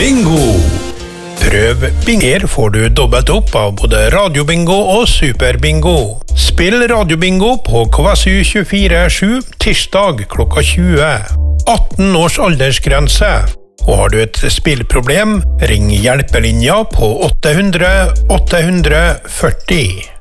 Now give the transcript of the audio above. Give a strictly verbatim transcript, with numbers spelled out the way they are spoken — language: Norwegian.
Bingo! Prøv Binger får du dobbelt opp av både radiobingo og superbingo. Spill radiobingo på Kvasu tjuefire sju tirsdag klokka tjue. atten års aldersgrense. Og har du et spillproblem, ring hjelpelinja på åtte hundre åtte hundre førti.